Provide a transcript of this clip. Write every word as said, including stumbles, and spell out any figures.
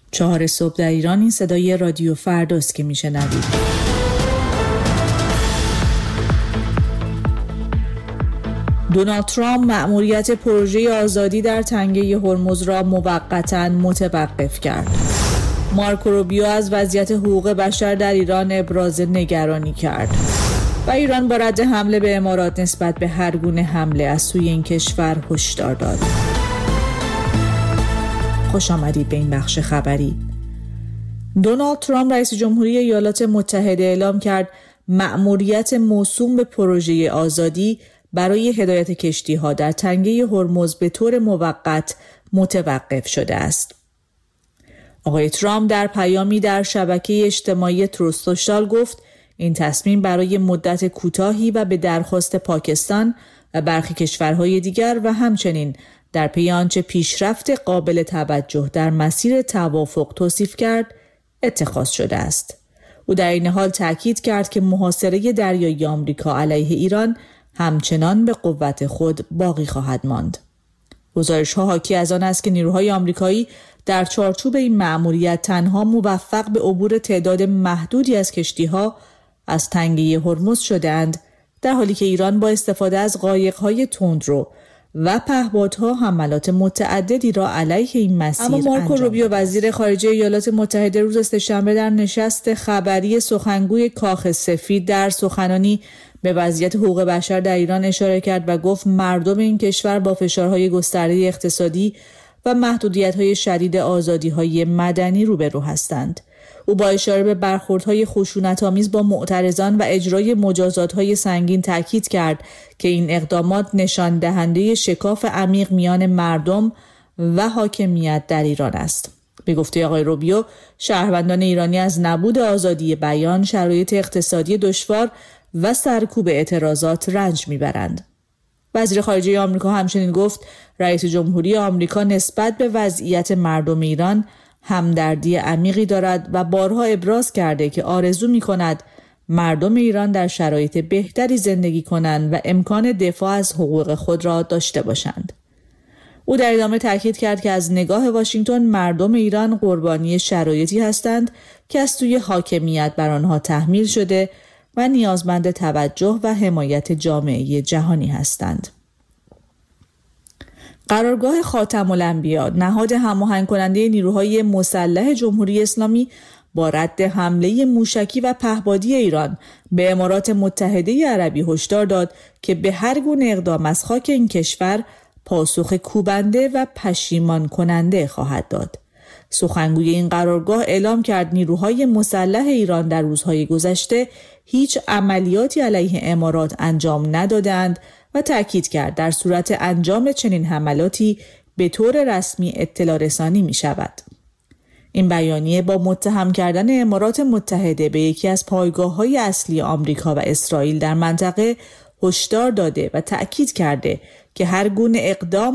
چهار صبح در ایران. این صدای رادیو فرداست که میشنوید. دونالد ترامپ مأموریت پروژه آزادی در تنگه هرمز را موقتاً متوقف کرد. مارکو روبیو از وضعیت حقوق بشر در ایران ابراز نگرانی کرد و ایران با رد حمله به امارات نسبت به هر گونه حمله از سوی این کشور هشدار داد. خوش آمدید به این بخش خبری. دونالد ترامپ رئیس جمهوری ایالات متحده اعلام کرد مأموریت موسوم به پروژه آزادی برای هدایت کشتی‌ها در تنگه هرمز به طور موقت متوقف شده است. آقای ترامپ در پیامی در شبکه اجتماعی تروث سوشال گفت این تصمیم برای مدت کوتاهی و به درخواست پاکستان و برخی کشورهای دیگر و همچنین در پی آنچه پیشرفت قابل توجه در مسیر توافق توصیف کرد اتخاذ شده است. او در این حال تاکید کرد که محاصره دریایی آمریکا علیه ایران همچنان به قوت خود باقی خواهد ماند. گزارش‌ها حاکی از آن است که نیروهای آمریکایی در چارچوب این مأموریت تنها موفق به عبور تعداد محدودی از کشتی‌ها از تنگه هرمز شده‌اند، در حالی که ایران با استفاده از قایق‌های تندرو و پهپادها حملات متعددی را علیه این مسیر انجام داد. اما مارکو روبیو وزیر خارجه ایالات متحده روز سه‌شنبه در نشست خبری سخنگوی کاخ سفید در سخنانی به وضعیت حقوق بشر در ایران اشاره کرد و گفت مردم این کشور با فشارهای گسترده اقتصادی و محدودیت‌های شدید آزادی‌های مدنی روبرو هستند. او با اشاره به برخوردهای خشونت‌آمیز با معترضان و اجرای مجازات‌های سنگین تاکید کرد که این اقدامات نشان دهنده شکاف عمیق میان مردم و حاکمیت در ایران است. به گفته آقای روبیو، شهروندان ایرانی از نبود آزادی بیان، شرایط اقتصادی دشوار و سرکوب اعتراضات رنج میبرند. وزیر خارجه آمریکا همچنین گفت رئیس جمهوری آمریکا نسبت به وضعیت مردم ایران همدردی عمیقی دارد و بارها ابراز کرده که آرزو می‌کند مردم ایران در شرایط بهتری زندگی کنند و امکان دفاع از حقوق خود را داشته باشند. او در ادامه تاکید کرد که از نگاه واشنگتن مردم ایران قربانی شرایطی هستند که از سوی حاکمیت بر آنها تحمیل شده و نیازمند توجه و حمایت جامعه جهانی هستند. قرارگاه خاتم الانبیا، نهاد هماهنگ کننده نیروهای مسلح جمهوری اسلامی، با رد حمله موشکی و پهپادی ایران به امارات متحده عربی هشدار داد که به هر گونه اقدام از خاک این کشور پاسخ کوبنده و پشیمان کننده خواهد داد. سخنگوی این قرارگاه اعلام کرد نیروهای مسلح ایران در روزهای گذشته هیچ عملیاتی علیه امارات انجام ندادند و تأکید کرد در صورت انجام چنین حملاتی به طور رسمی اطلاع رسانی می شود. این بیانیه با متهم کردن امارات متحده به یکی از پایگاه‌های اصلی آمریکا و اسرائیل در منطقه هشدار داده و تأکید کرده که هر گونه اقدام